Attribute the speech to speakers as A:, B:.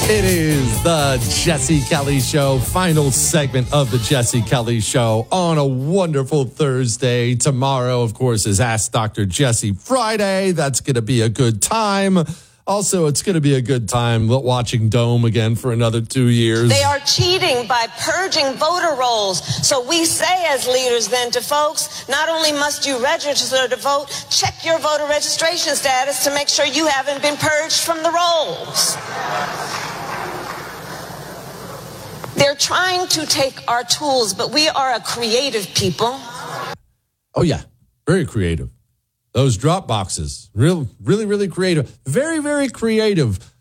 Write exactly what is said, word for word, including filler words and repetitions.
A: It is the Jesse Kelly Show, final segment of the Jesse Kelly Show on a wonderful Thursday. Tomorrow, of course, is Ask Doctor Jesse Friday. That's going to be a good time. Also, it's going to be a good time watching Dome again for another two years.
B: They are cheating by purging voter rolls. So we say as leaders then to folks, not only must you register to vote, check your voter registration status to make sure you haven't been purged from the rolls. They're trying to take our tools, but we are a creative people.
A: Oh, yeah. Very creative. Those drop boxes, real, really, really creative. Very, very creative.